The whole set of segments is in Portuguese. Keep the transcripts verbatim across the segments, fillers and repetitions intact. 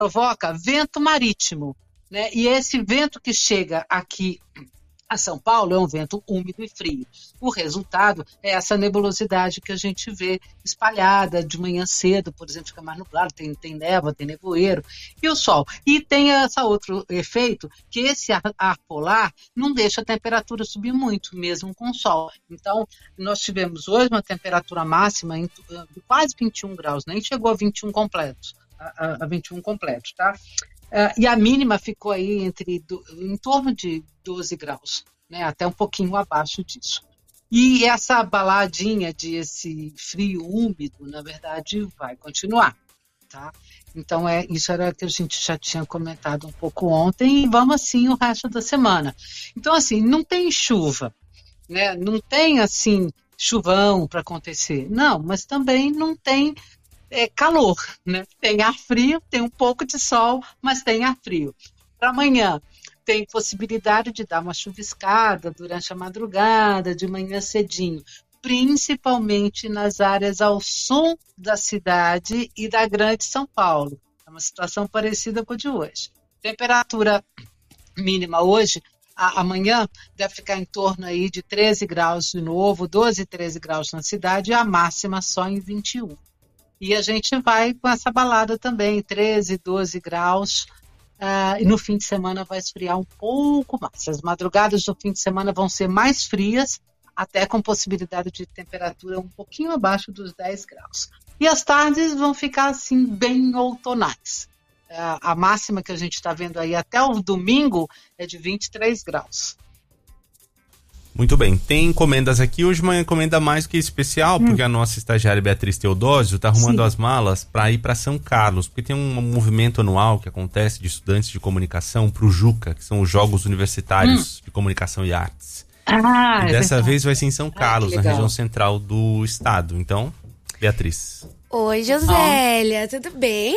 provoca vento marítimo, né? E esse vento que chega aqui a São Paulo é um vento úmido e frio. O resultado é essa nebulosidade que a gente vê espalhada de manhã cedo, por exemplo, fica mais nublado, tem, tem névoa, tem nevoeiro, e o sol. E tem esse outro efeito, que esse ar, ar polar não deixa a temperatura subir muito, mesmo com o sol. Então, nós tivemos hoje uma temperatura máxima em, de quase vinte e um graus, nem chegou a vinte e um completos, a, a vinte e um completos, tá? Uh, e a mínima ficou aí entre do, em torno de doze graus, né, até um pouquinho abaixo disso. E essa baladinha de esse frio úmido, na verdade, vai continuar, tá? Então, é, isso era o que a gente já tinha comentado um pouco ontem, e vamos assim o resto da semana. Então, assim, não tem chuva, né? Não tem, assim, chuvão para acontecer. Não, mas também não tem É calor, né? Tem ar frio, tem um pouco de sol, mas tem ar frio. Para amanhã, tem possibilidade de dar uma chuviscada durante a madrugada, de manhã cedinho, principalmente nas áreas ao sul da cidade e da Grande São Paulo. É uma situação parecida com a de hoje. Temperatura mínima hoje, a, amanhã, deve ficar em torno aí de treze graus de novo, doze, treze graus na cidade, e a máxima só em vinte e um. E a gente vai com essa balada também, treze, doze graus, uh, e no fim de semana vai esfriar um pouco mais. As madrugadas do fim de semana vão ser mais frias, até com possibilidade de temperatura um pouquinho abaixo dos dez graus. E as tardes vão ficar assim, bem outonais. Uh, a máxima que a gente está vendo aí até o domingo é de vinte e três graus. Muito bem, tem encomendas aqui, hoje uma encomenda mais que especial, hum. porque a nossa estagiária Beatriz Teodósio está arrumando Sim. as malas para ir para São Carlos, porque tem um movimento anual que acontece de estudantes de comunicação para o JUCA, que são os Jogos Universitários hum. de Comunicação e Artes. Ah, e é dessa verdade. vez vai ser em São Carlos, ah, na região central do estado. Então, Beatriz. Oi, Josélia, tudo bem?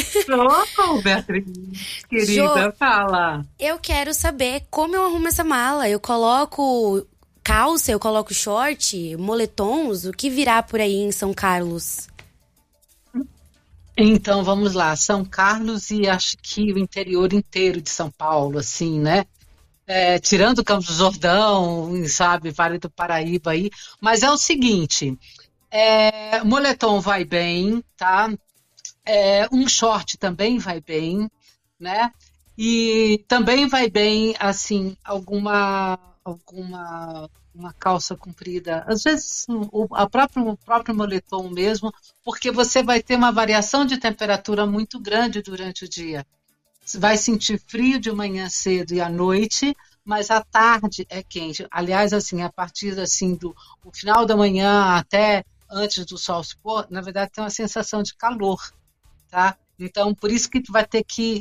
Ô, Beatriz, querida, jo, fala. Eu quero saber como eu arrumo essa mala. Eu coloco calça, eu coloco short, moletons, o que virá por aí em São Carlos? Então, vamos lá, São Carlos e acho que o interior inteiro de São Paulo, assim, né? É, tirando o Campos do Jordão, sabe, Vale do Paraíba aí. Mas é o seguinte... É, moletom vai bem, tá? É, um short também vai bem, né? E também vai bem, assim, alguma, alguma uma calça comprida. Às vezes, o, a próprio, o próprio moletom mesmo, porque você vai ter uma variação de temperatura muito grande durante o dia. Você vai sentir frio de manhã cedo e à noite, mas à tarde é quente. Aliás, assim, a partir assim, do o final da manhã até antes do sol se pôr, na verdade tem uma sensação de calor, tá? Então, por isso que tu vai ter que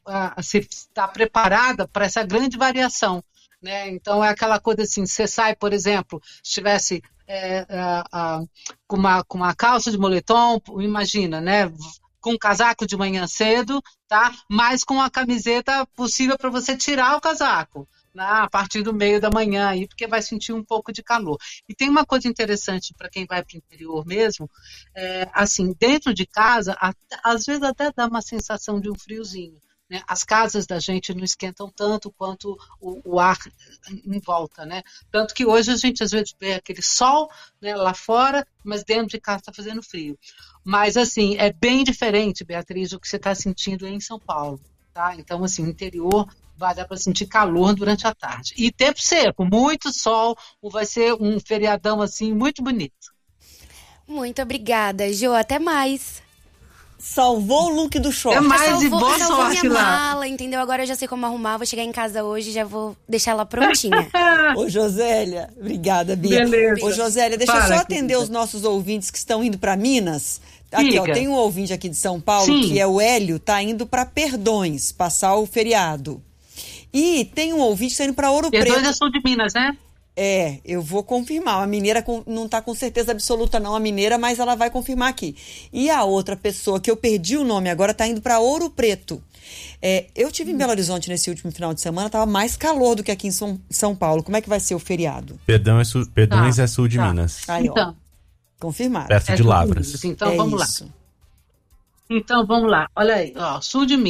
estar preparada para essa grande variação, né? Então, é aquela coisa assim, você sai, por exemplo, se tivesse é, a, a, com, uma, com uma calça de moletom, imagina, né? Com um casaco de manhã cedo, tá? Mas com a camiseta possível para você tirar o casaco, a partir do meio da manhã, aí, porque vai sentir um pouco de calor. E tem uma coisa interessante para quem vai para o interior mesmo, é, assim, dentro de casa, a, às vezes até dá uma sensação de um friozinho, né? As casas da gente não esquentam tanto quanto o, o ar em volta, né? Tanto que hoje a gente às vezes vê aquele sol, né, lá fora, mas dentro de casa está fazendo frio. Mas assim, é bem diferente, Beatriz, do que você está sentindo em São Paulo, tá? Então, assim, interior vai dar para sentir calor durante a tarde. E tempo seco, muito sol, vai ser um feriadão assim muito bonito. Muito obrigada, Jo, até mais. Salvou o look do short. É mais salvou, e boa salvou sorte minha lá. mala, entendeu? Agora eu já sei como arrumar, vou chegar em casa hoje e já vou deixar ela prontinha. Ô, Josélia, obrigada, Bia. Beleza. Ô, Josélia, deixa Fala, eu só atender querida. os nossos ouvintes que estão indo para Minas. Aqui, Diga. ó, tem um ouvinte aqui de São Paulo, Sim. que é o Hélio, tá indo para Perdões, passar o feriado. E tem um ouvinte que tá indo para Ouro Perdões Preto. é sul de Minas, né? É, eu vou confirmar. A mineira com, não está com certeza absoluta não, a mineira, mas ela vai confirmar aqui. E a outra pessoa, que eu perdi o nome agora, está indo para Ouro Preto. É, eu tive em Belo Horizonte nesse último final de semana, estava mais calor do que aqui em São, São Paulo. Como é que vai ser o feriado? Perdão é sul, Perdões Tá, é sul de tá. Minas. Aí, Então, ó, confirmado. Perto é de sul Lavras. Minas, então É vamos isso. lá. Então, vamos lá. Olha aí, ó, sul de